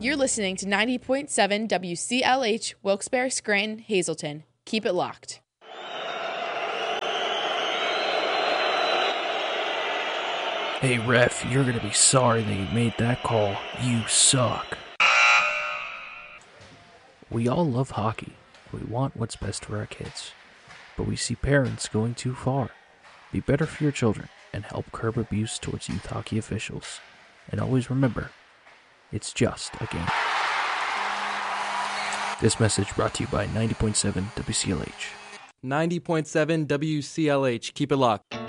You're listening to 90.7 WCLH, Wilkes-Barre, Scranton, Hazleton. Keep it locked. Hey ref, you're gonna be sorry that you made that call. You suck. We all love hockey. We want what's best for our kids. But we see parents going too far. Be better for your children and help curb abuse towards youth hockey officials. And always remember, it's just a game. This message brought to you by 90.7 WCLH. 90.7 WCLH. Keep it locked.